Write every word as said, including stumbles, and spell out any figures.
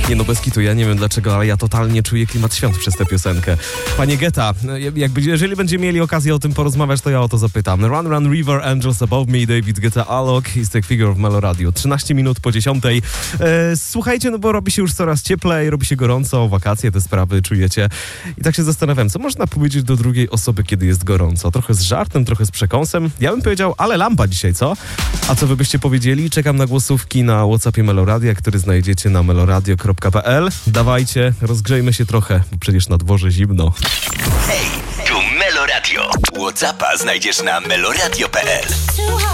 Nie no, bez kitu, ja nie wiem dlaczego, ale ja totalnie czuję klimat świąt przez tę piosenkę. Panie Geta, jakby, jeżeli będziemy mieli okazję o tym porozmawiać, to ja o to zapytam. Run, Run, River, Angels Above Me, David Guetta, Alok i Stick Figure w Melo Radio. trzynaście minut po dziesiątej. E, słuchajcie, no bo robi się już coraz cieplej, robi się gorąco, wakacje, te sprawy czujecie. I tak się zastanawiam, co można powiedzieć do drugiej osoby, kiedy jest gorąco? Trochę z żartem, trochę z przekąsem. Ja bym powiedział, ale lampa dzisiaj, co? A co wy byście powiedzieli? Czekam na głosówki na WhatsAppie Meloradia, który znajdziecie na meloradio kropka p l. Dawajcie, rozgrzejmy się trochę, bo przecież na dworze zimno. Hej, tu Meloradio. WhatsAppa znajdziesz na meloradio kropka p l.